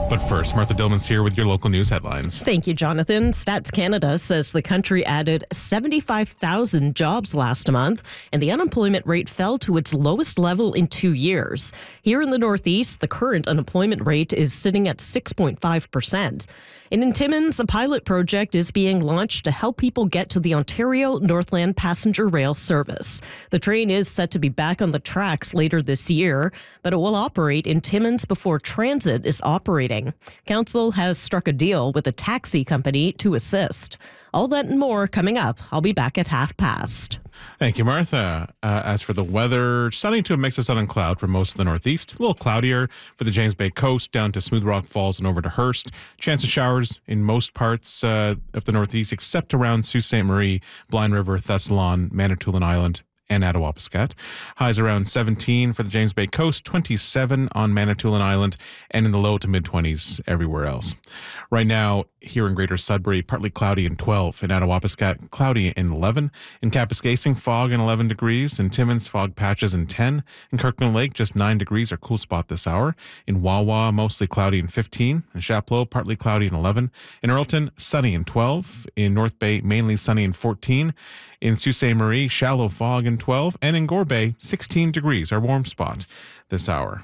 But first, Martha Dillman's here with your local news headlines. Thank you, Jonathan. Stats Canada says the country added 75,000 jobs last month, and the unemployment rate fell to its lowest level in 2 years. Here in the Northeast, the current unemployment rate is sitting at 6.5%. And in Timmins, a pilot project is being launched to help people get to the Ontario Northland passenger rail service. The train is set to be back on the tracks later this year, but it will operate in Timmins before transit is operating. Council has struck a deal with a taxi company to assist. All that and more coming up. I'll be back at past. Thank you, Martha. As for the weather, sunny to a mix of sun and cloud for most of the Northeast. A little cloudier for the James Bay coast down to Smooth Rock Falls and over to Hearst. Chance of showers in most parts of the Northeast except around Sault Ste. Marie, Blind River, Thessalon, Manitoulin Island, and Attawapiskat. Highs around 17 for the James Bay coast, 27 on Manitoulin Island, and in the low to mid-20s everywhere else. Right now, here in Greater Sudbury, partly cloudy and 12. In Attawapiskat, cloudy and 11. In Kapuskasing, fog and 11 degrees. In Timmins, fog patches and 10. In Kirkland Lake, just 9 degrees, our cool spot this hour. In Wawa, mostly cloudy and 15. In Chapleau, partly cloudy and 11. In Earlton, sunny and 12. In North Bay, mainly sunny and 14. In Sault Ste. Marie, shallow fog and 12. And in Gore Bay, 16 degrees, our warm spot this hour.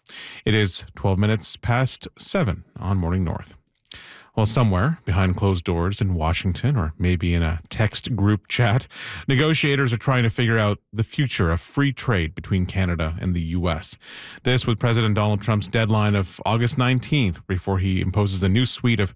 It is 12 minutes past 7 on Morning North. Well, somewhere behind closed doors in Washington, or maybe in a text group chat, negotiators are trying to figure out the future of free trade between Canada and the U.S. This with President Donald Trump's deadline of August 19th before he imposes a new suite of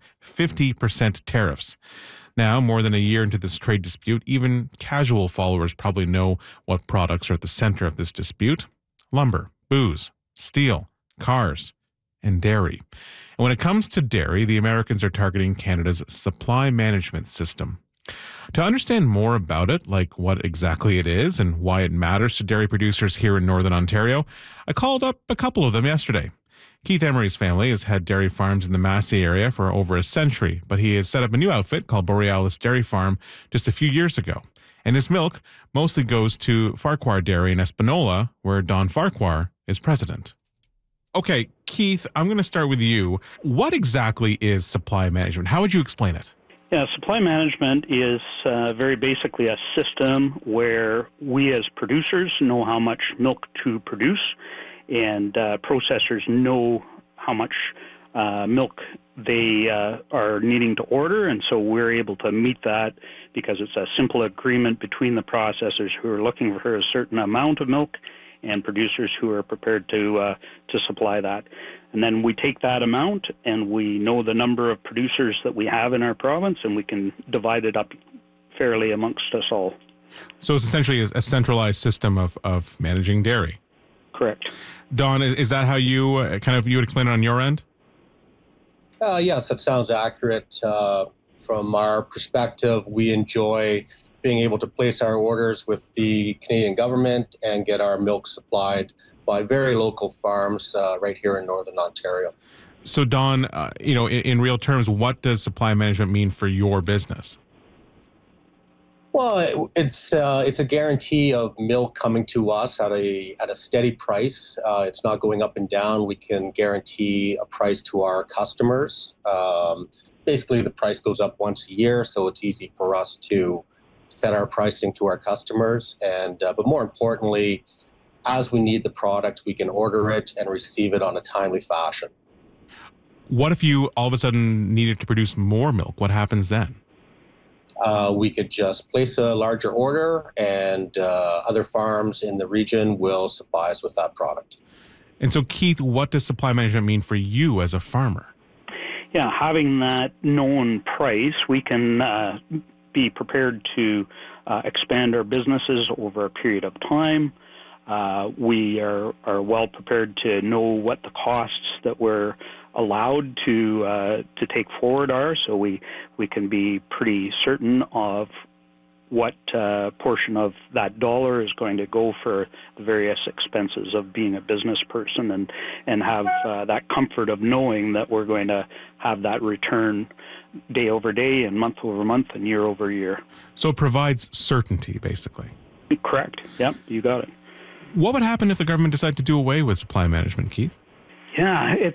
50% tariffs. Now, more than a year into this trade dispute, even casual followers probably know what products are at the center of this dispute: lumber, booze, steel, cars, and dairy. And when it comes to dairy, the Americans are targeting Canada's supply management system. To understand more about it, like what exactly it is and why it matters to dairy producers here in Northern Ontario, I called up a couple of them yesterday. Keith Emery's family has had dairy farms in the Massey area for over a century, but he has set up a new outfit called Borealis Dairy Farm just a few years ago. And his milk mostly goes to Farquhar Dairy in Espanola, where Don Farquhar is president. Okay, Keith, I'm going to start with you. What exactly is supply management? How would you explain it? Yeah, supply management is very basically a system where we as producers know how much milk to produce, and processors know how much milk they are needing to order, and so we're able to meet that because it's a simple agreement between the processors who are looking for a certain amount of milk and producers who are prepared to supply that. And then we take that amount and we know the number of producers that we have in our province, and we can divide it up fairly amongst us all. So it's essentially a centralized system of managing dairy. Correct. Don, is that how you you would explain it on your end? Yes, that sounds accurate. From our perspective, we enjoy being able to place our orders with the Canadian government and get our milk supplied by very local farms right here in Northern Ontario. So, Don, in real terms, what does supply management mean for your business? Well, it's a guarantee of milk coming to us at a steady price. It's not going up and down. We can guarantee a price to our customers. Basically, the price goes up once a year, so it's easy for us to set our pricing to our customers. And but more importantly, as we need the product, we can order it and receive it on a timely fashion. What if you all of a sudden needed to produce more milk? What happens then? We could just place a larger order, and other farms in the region will supply us with that product. And so, Keith, what does supply management mean for you as a farmer? Yeah, having that known price, we can be prepared to expand our businesses over a period of time. We are well prepared to know what the costs that we're allowed to take forward are, so we can be pretty certain of what portion of that dollar is going to go for the various expenses of being a business person, and have that comfort of knowing that we're going to have that return day over day and month over month and year over year. So it provides certainty, basically. Correct. Yep, you got it. What would happen if the government decided to do away with supply management, Keith? Yeah,